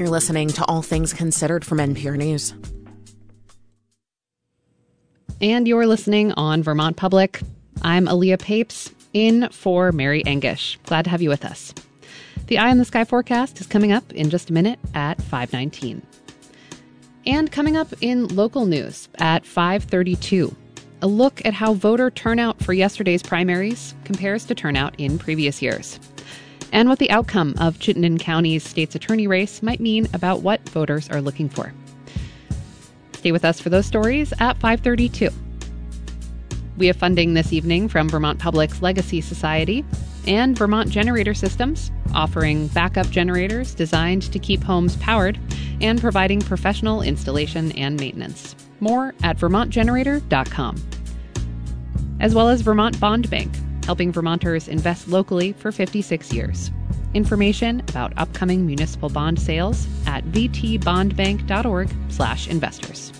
You're listening to All Things Considered from NPR News. And you're listening on Vermont Public. I'm Aaliyah Papes, in for Mary Engish. Glad to have you with us. The Eye on the Sky forecast is coming up in just a minute at 5:19. And coming up in local news at 5:32, a look at how voter turnout for yesterday's primaries compares to turnout in previous years, and what the outcome of Chittenden County's state's attorney race might mean about what voters are looking for. Stay with us for those stories at 5:32. We have funding this evening from Vermont Public's Legacy Society and Vermont Generator Systems, offering backup generators designed to keep homes powered and providing professional installation and maintenance. More at vermontgenerator.com. As well as Vermont Bond Bank, helping Vermonters invest locally for 56 years. Information about upcoming municipal bond sales at vtbondbank.org/investors.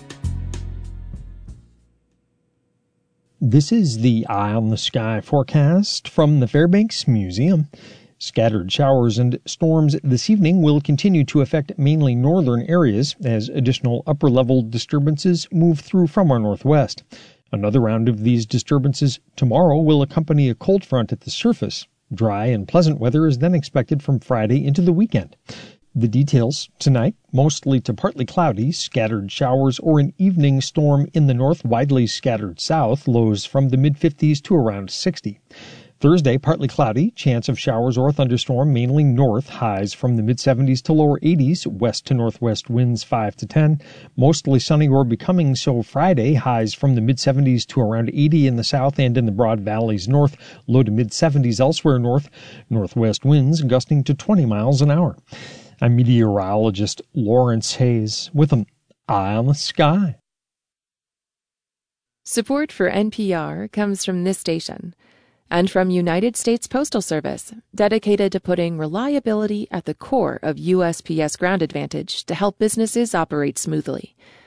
This is the Eye on the Sky forecast from the Fairbanks Museum. Scattered showers and storms this evening will continue to affect mainly northern areas as additional upper-level disturbances move through from our northwest. Another round of these disturbances tomorrow will accompany a cold front at the surface. Dry and pleasant weather is then expected from Friday into the weekend. The details tonight, mostly to partly cloudy, scattered showers or an evening storm in the north, widely scattered south, lows from the mid-50s to around 60. Thursday, partly cloudy, chance of showers or thunderstorm, mainly north, highs from the mid-70s to lower 80s, west to northwest winds 5 to 10. Mostly sunny or becoming so Friday, highs from the mid-70s to around 80 in the south and in the broad valleys north, low to mid-70s elsewhere north, northwest winds gusting to 20 miles an hour. I'm meteorologist Lawrence Hayes with an Eye on the Sky. Support for NPR comes from this station and from United States Postal Service, dedicated to putting reliability at the core of USPS Ground Advantage to help businesses operate smoothly.